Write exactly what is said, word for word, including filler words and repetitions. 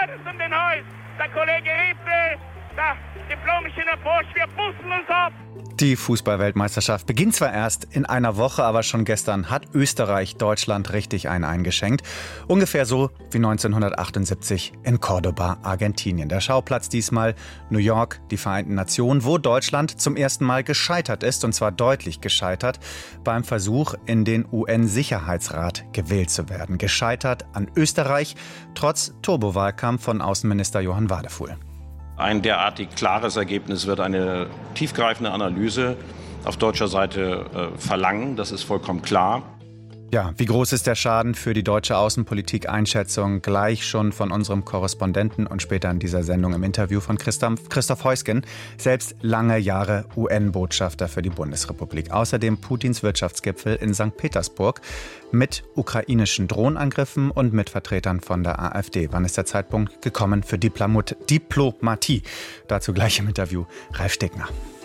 Herzen den Haus, der Kollege Rippe, der Diplom-Ingenieur Bosch, wir pusten uns ab. Die Fußball-Weltmeisterschaft beginnt zwar erst in einer Woche, aber schon gestern hat Österreich Deutschland richtig einen eingeschenkt. Ungefähr so wie neunzehnhundertachtundsiebzig in Cordoba, Argentinien. Der Schauplatz diesmal New York, die Vereinten Nationen, wo Deutschland zum ersten Mal gescheitert ist, und zwar deutlich gescheitert, beim Versuch, in den U N-Sicherheitsrat gewählt zu werden. Gescheitert an Österreich, trotz Turbowahlkampf von Außenminister Johann Wadefuhl. Ein derartig klares Ergebnis wird eine tiefgreifende Analyse auf deutscher Seite äh, verlangen. Das ist vollkommen klar. Ja, wie groß ist der Schaden für die deutsche Außenpolitik? Einschätzung gleich schon von unserem Korrespondenten und später in dieser Sendung im Interview von Christoph, Christoph Heusgen, selbst lange Jahre U N-Botschafter für die Bundesrepublik. Außerdem Putins Wirtschaftsgipfel in Sankt Petersburg mit ukrainischen Drohnenangriffen und mit Vertretern von der AfD. Wann ist der Zeitpunkt gekommen für Diplomat- Diplomatie? Dazu gleich im Interview Ralf Stegner.